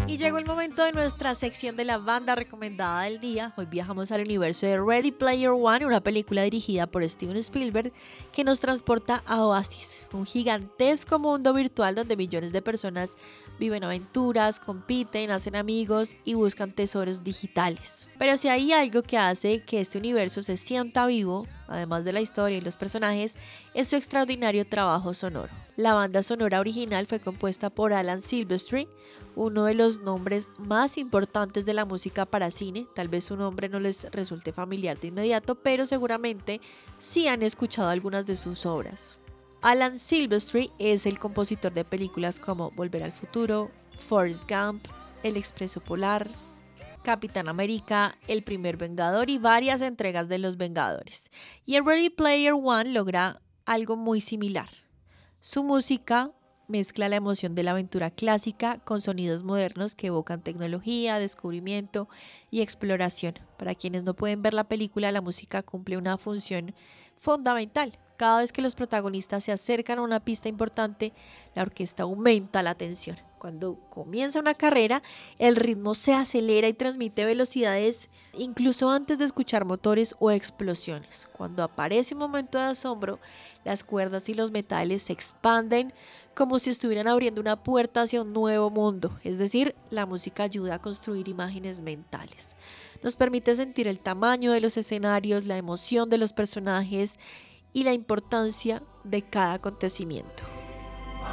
Y llegó el momento de nuestra sección de la banda recomendada del día. Hoy viajamos al universo de Ready Player One, una película dirigida por Steven Spielberg que nos transporta a Oasis, un gigantesco mundo virtual donde millones de personas viven aventuras, compiten, hacen amigos y buscan tesoros digitales. Pero si hay algo que hace que este universo se sienta vivo, además de la historia y los personajes, es su extraordinario trabajo sonoro. La banda sonora original fue compuesta por Alan Silvestri, uno de los nombres más importantes de la música para cine. Tal vez su nombre no les resulte familiar de inmediato, pero seguramente sí han escuchado algunas de sus obras. Alan Silvestri es el compositor de películas como Volver al Futuro, Forrest Gump, El Expreso Polar, Capitán América, El Primer Vengador y varias entregas de Los Vengadores. Y en Ready Player One logra algo muy similar. Su música mezcla la emoción de la aventura clásica con sonidos modernos que evocan tecnología, descubrimiento y exploración. Para quienes no pueden ver la película, la música cumple una función fundamental. Cada vez que los protagonistas se acercan a una pista importante, la orquesta aumenta la tensión. Cuando comienza una carrera, el ritmo se acelera y transmite velocidades incluso antes de escuchar motores o explosiones. Cuando aparece un momento de asombro, las cuerdas y los metales se expanden como si estuvieran abriendo una puerta hacia un nuevo mundo. Es decir, la música ayuda a construir imágenes mentales. Nos permite sentir el tamaño de los escenarios, la emoción de los personajes y la importancia de cada acontecimiento.